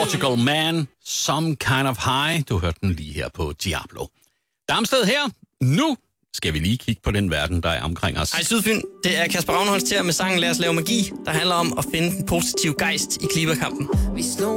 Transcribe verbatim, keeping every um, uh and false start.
Portugal Man, Some Kind of High. Du hørte den lige her på Diablo. Damsted her. Nu skal vi lige kigge på den verden, der er omkring os. Hej Sydfyn, det er Kasper Ravnholst her med sangen Lad os lave magi, der handler om at finde den positive gejst i klimakampen. Vi slog